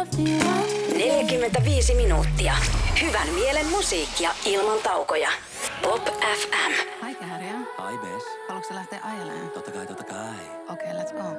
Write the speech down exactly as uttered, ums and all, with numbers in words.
neljäkymmentäviisi minuuttia. Hyvän mielen musiikkia ilman taukoja. Pop F M. Hi Kääriä. Hi Bess. Haluatko lähteä ajelemaan? Totta kai, totta kai. Okei, okay, let's go.